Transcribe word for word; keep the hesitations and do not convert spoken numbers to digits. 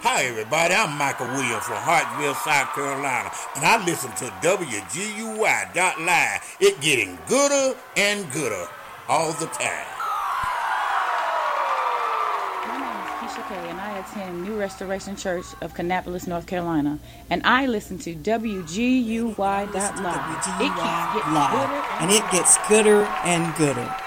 Hi, everybody. I'm Michael Williams from Hartsville, South Carolina, and I listen to W G U Y dot live. It getting gooder and gooder all the time. My name is Keisha Kay, and I attend New Restoration Church of Kannapolis, North Carolina, and I listen to W G U Y dot live. It keeps getting gooder, and it gets gooder and gooder.